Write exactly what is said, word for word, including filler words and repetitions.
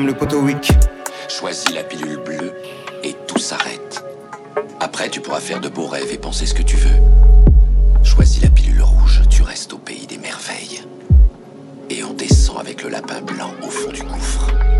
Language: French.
Le poteau Wick. Choisis la pilule bleue et tout s'arrête. Après, tu pourras faire de beaux rêves et penser ce que tu veux. Choisis la pilule rouge, tu restes au pays des merveilles. Et on descend avec le lapin blanc au fond du gouffre.